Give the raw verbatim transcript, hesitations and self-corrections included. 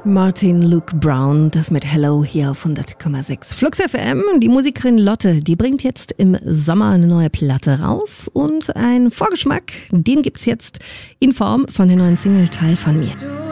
Martin Luke Brown, das mit Hello hier auf hundert Komma sechs Flux F M. Die Musikerin Lotte, die bringt jetzt im Sommer eine neue Platte raus und einen Vorgeschmack, den gibt's jetzt in Form von der neuen Single Teil von mir.